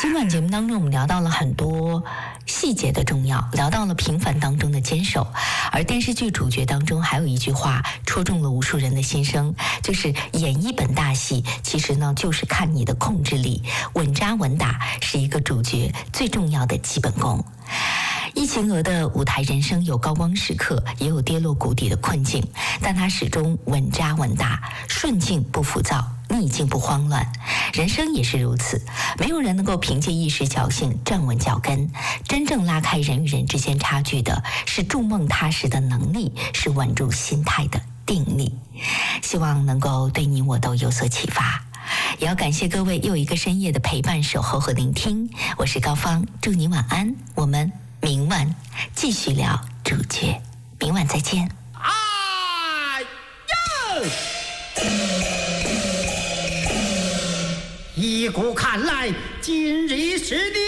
今晚节目当中，我们聊到了很多细节的重要，聊到了平凡当中的坚守，而电视剧主角当中还有一句话戳中了无数人的心声，就是演一本大戏，其实呢就是看你的控制力，稳扎稳打是一个主角最重要的基本功。易秦娥的舞台人生有高光时刻，也有跌落谷底的困境，但她始终稳扎稳打，顺境不浮躁，逆境不慌乱。人生也是如此，没有人能够凭借一时侥幸站稳脚跟，真正拉开人与人之间差距的是筑梦踏实的能力，是稳住心态的定力。希望能够对你我都有所启发，也要感谢各位又一个深夜的陪伴、守候和聆听。我是高芳，祝你晚安，我们明晚继续聊主角，明晚再见。 哎呀！依古看来，今日是你